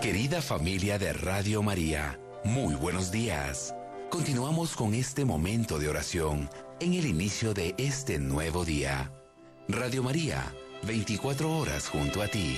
Querida familia de Radio María, muy buenos días. Continuamos con este momento de oración en el inicio de este nuevo día. Radio María, 24 horas junto a ti.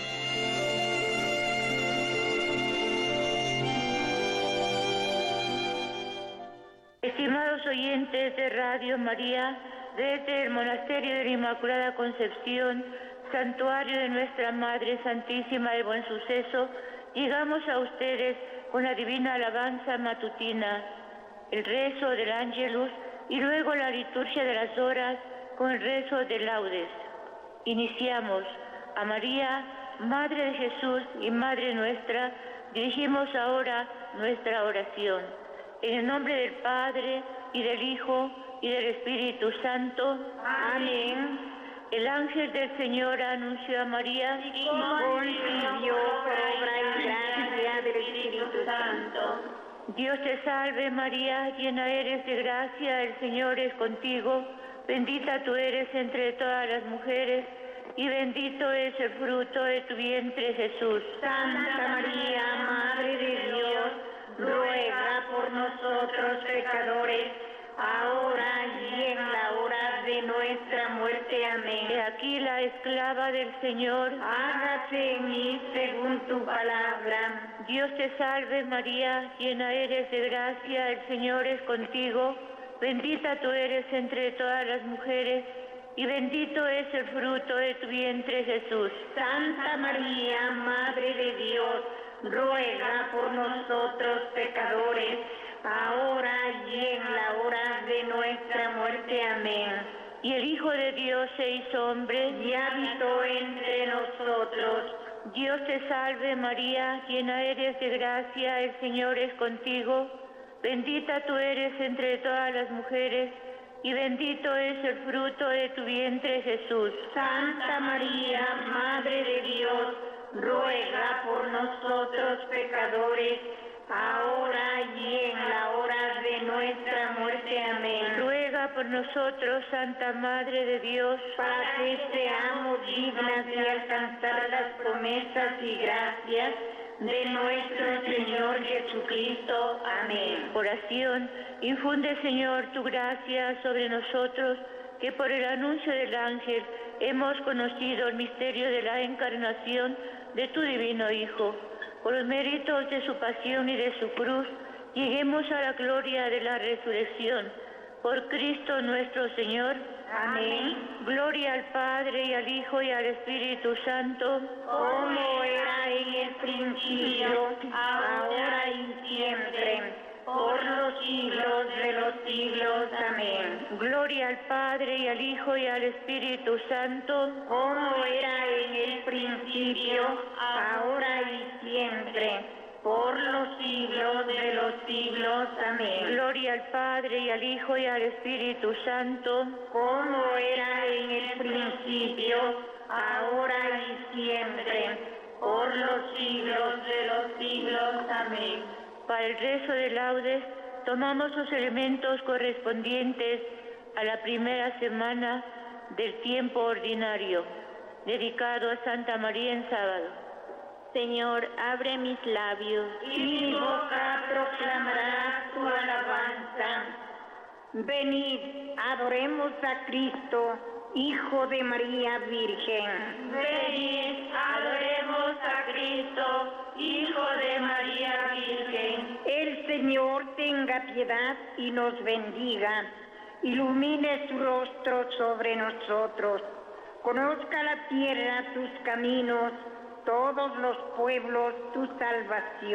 Estimados oyentes de Radio María, desde el Monasterio de la Inmaculada Concepción, santuario de nuestra Madre Santísima de Buen Suceso, llegamos a ustedes con la divina alabanza matutina, el rezo del Ángelus y luego la liturgia de las horas con el rezo de laudes. Iniciamos. A María, Madre de Jesús y Madre nuestra, dirigimos ahora nuestra oración. En el nombre del Padre, y del Hijo, y del Espíritu Santo. Amén. El ángel del Señor anunció a María, y concibió por obra y gracia del Espíritu Santo. Dios te salve María, llena eres de gracia, el Señor es contigo, bendita tú eres entre todas las mujeres, y bendito es el fruto de tu vientre, Jesús. Santa María, Madre de Dios, ruega por nosotros pecadores, ahora y en la hora de nuestra muerte. Amén. He aquí la esclava del Señor, hágase en mí según tu palabra. Dios te salve María, llena eres de gracia, el Señor es contigo, bendita tú eres entre todas las mujeres, y bendito es el fruto de tu vientre, Jesús. Santa María, Madre de Dios, ruega por nosotros pecadores, ahora y en la hora de nuestra muerte. Amén. Y el Hijo de Dios se hizo hombre y habitó entre nosotros. Dios te salve María, llena eres de gracia, el Señor es contigo, bendita tú eres entre todas las mujeres, y bendito es el fruto de tu vientre, Jesús. Santa María, Madre de Dios, ruega por nosotros pecadores, ahora y en la hora de nuestra muerte. Amén. Ruega por nosotros, Santa Madre de Dios, para que seamos dignas de alcanzar las promesas y gracias de nuestro Señor Jesucristo. Amén. Oración. Infunde, Señor, tu gracia sobre nosotros, que por el anuncio del ángel hemos conocido el misterio de la encarnación de tu divino Hijo. Por los méritos de su pasión y de su cruz, lleguemos a la gloria de la resurrección. Por Cristo nuestro Señor. Amén. Gloria al Padre, y al Hijo, y al Espíritu Santo, como era en el principio, ahora y siempre, por los siglos de los siglos. Amén. Gloria al Padre, y al Hijo, y al Espíritu Santo, como era en el principio, ahora y siempre, por los siglos de los siglos. Amén. Gloria al Padre, y al Hijo, y al Espíritu Santo, como era en el principio, ahora y siempre, por los siglos de los siglos. Amén. Para el rezo de laudes, tomamos los elementos correspondientes a la primera semana del tiempo ordinario, dedicado a Santa María en sábado. Señor, abre mis labios, y mi boca proclamará tu alabanza. Venid, adoremos a Cristo, Hijo de María Virgen. Venid, adoremos a Cristo, Hijo de María Virgen. El Señor tenga piedad y nos bendiga, ilumine su rostro sobre nosotros, conozca la tierra tus caminos, todos los pueblos tu salvación.